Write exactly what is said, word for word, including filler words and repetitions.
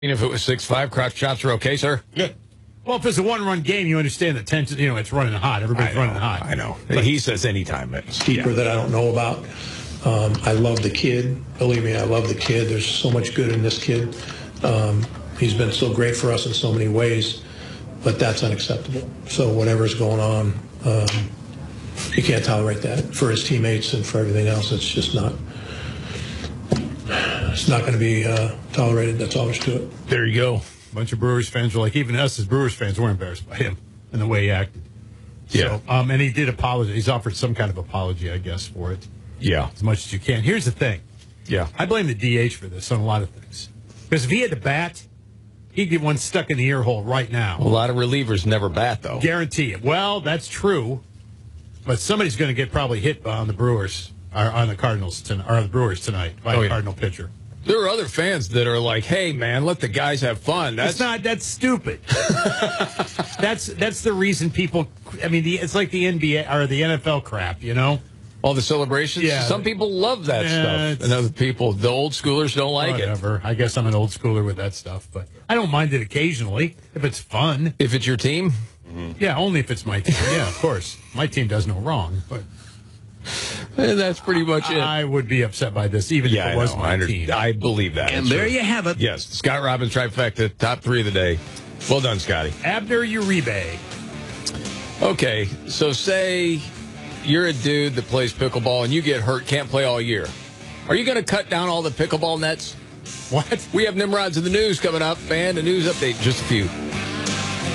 If it was six five, crotch chops are okay, sir? Yeah. Well, if it's a one-run game, you understand the tension. You know, it's running hot. Everybody's know, running hot. I know. But he says anytime. But, keeper yeah. that I don't know about. Um, I love the kid. Believe me, I love the kid. There's so much good in this kid. Um, he's been so great for us in so many ways, but that's unacceptable. So whatever's going on, um, you can't tolerate that for his teammates and for everything else. It's just not. It's not going to be uh, tolerated. That's all there's to it. there you go. A bunch of Brewers fans were like, even us as Brewers fans, we're embarrassed by him and the way he acted. Yeah. So, um, and he did apologize. He's offered some kind of apology, I guess, for it. Yeah. As much as you can. Here's the thing. Yeah. I blame the D H for this on a lot of things. Because if he had to bat, he'd get one stuck in the ear hole right now. A lot of relievers never bat, though. Guarantee it. Well, that's true. But somebody's going to get probably hit on the Brewers, or on the Cardinals, tonight, or on the Brewers tonight by Oh, a yeah. Cardinal pitcher. There are other fans that are like, hey, man, let the guys have fun. That's That's not. That's stupid. that's that's the reason people. I mean, the, it's like the N B A or the N F L crap. You know, all the celebrations. Yeah. Some people love that Nah, stuff, it's- and other people, the old schoolers, don't like it. whatever. I guess I'm an old schooler with that stuff, but I don't mind it occasionally if it's fun. If it's your team, Yeah, only if it's my team. Yeah, of course, my team does no wrong, but eh, that's pretty much it. I would be upset by this even yeah, if I it was know. my I, under- team. I believe that. And It's there true. you have it. Yes, Scott Robbins trifecta, top three of the day. Well done, Scotty. Abner Uribe. Okay, so say you're a dude that plays pickleball and you get hurt, can't play all year. Are you going to cut down all the pickleball nets? What? We have Nimrods in the news coming up, and a news update, just a few.